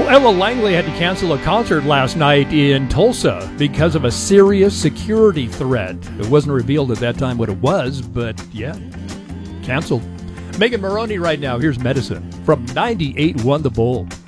Ella Langley had to cancel a concert last night in Tulsa because of a serious security threat. It wasn't revealed at that time what it was, but yeah, canceled. Megan Maroney right now. Here's Medicine from 98 won the Bull.